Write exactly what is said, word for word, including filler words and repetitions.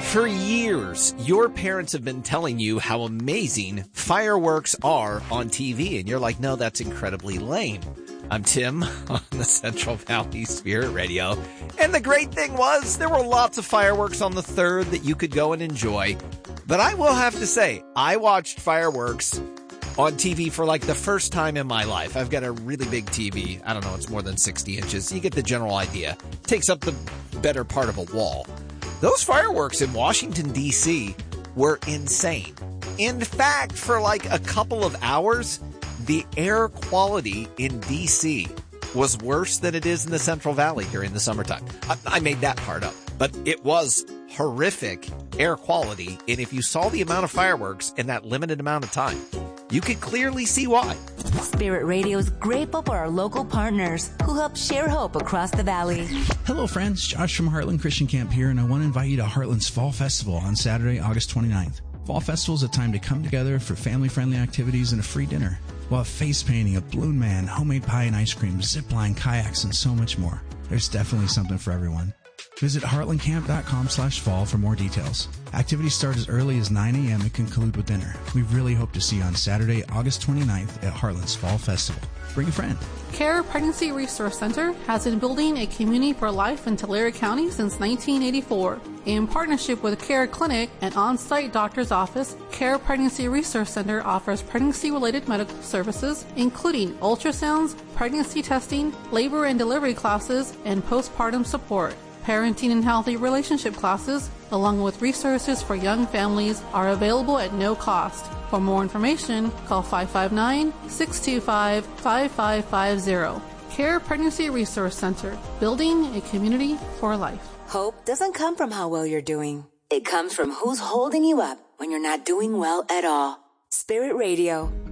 For years, your parents have been telling you how amazing fireworks are on T V, and you're like, no, that's incredibly lame. I'm Tim on the Central Valley Spirit Radio, and the great thing was there were lots of fireworks on the third that you could go and enjoy. But I will have to say, I watched fireworks on T V for like the first time in my life. I've got a really big T V. I don't know, it's more than sixty inches. You get the general idea. It takes up the better part of a wall. Those fireworks in Washington, D C were insane. In fact, for like a couple of hours, the air quality in D C was worse than it is in the Central Valley during the summertime. I, I made that part up, but it was horrific air quality. And if you saw the amount of fireworks in that limited amount of time, you could clearly see why. Spirit Radio is grateful for our local partners who help share hope across the valley. Hello, friends. Josh from Heartland Christian Camp here, and I want to invite you to Heartland's Fall Festival on Saturday, August twenty-ninth. Fall Festival is a time to come together for family-friendly activities and a free dinner. We'll have face painting, a balloon man, homemade pie and ice cream, zip line, kayaks, and so much more. There's definitely something for everyone. Visit heartlandcamp.com slash fall for more details. Activities start as early as nine a.m. and conclude with dinner. We really hope to see you on Saturday, August twenty-ninth at Heartland's Fall Festival. Bring a friend. CARE Pregnancy Resource Center has been building a community for life in Tulare County since nineteen eighty-four. In partnership with CARE Clinic, an on-site doctor's office, CARE Pregnancy Resource Center offers pregnancy-related medical services, including ultrasounds, pregnancy testing, labor and delivery classes, and postpartum support. Parenting and healthy relationship classes, along with resources for young families, are available at no cost. For more information, call five five nine, six two five, five five five zero. CARE Pregnancy Resource Center, building a community for life. Hope doesn't come from how well you're doing. It comes from who's holding you up when you're not doing well at all. Spirit Radio.